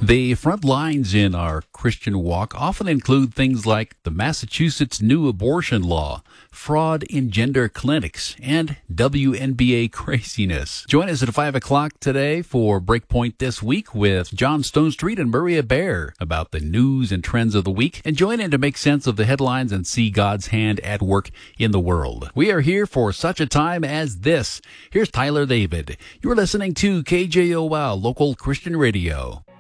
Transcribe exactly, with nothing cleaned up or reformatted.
The front lines in our Christian walk often include things like the Massachusetts new abortion law, fraud in gender clinics, and W N B A craziness. Join us at five o'clock today for Breakpoint This Week with John Stonestreet and Maria Bear about the news and trends of the week, and join in to make sense of the headlines and see God's hand at work in the world. We are here for such a time as this. Here's Tyler David. You're listening to K J O L, Local Christian Radio.